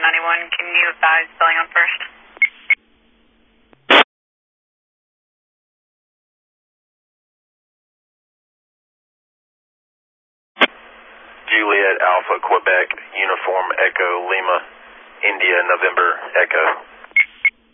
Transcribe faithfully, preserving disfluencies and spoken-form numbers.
ninety-one, can you advise spelling on first? Juliet Alpha Quebec Uniform Echo Lima India November Echo.